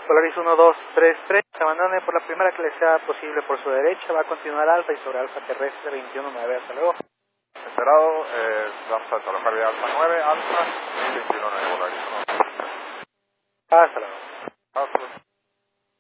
Polaris 1, 2, 3, 3, abandone por la primera que le sea posible por su derecha, va a continuar alfa y sobre alfa terrestre 21, 9, hasta luego. Enterado, damos salto a la carga de alfa 9, alfa, 21, 9, Polaris 1. Hasta luego. Hasta luego.